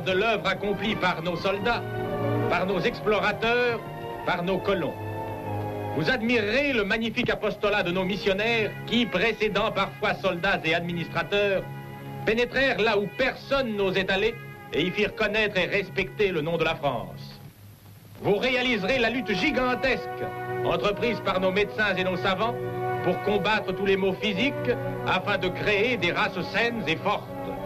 de l'œuvre accomplie par nos soldats, par nos explorateurs, par nos colons. Vous admirerez le magnifique apostolat de nos missionnaires qui, précédant parfois soldats et administrateurs, pénétrèrent là où personne n'osait aller et y firent connaître et respecter le nom de la France. Vous réaliserez la lutte gigantesque entreprise par nos médecins et nos savants pour combattre tous les maux physiques afin de créer des races saines et fortes.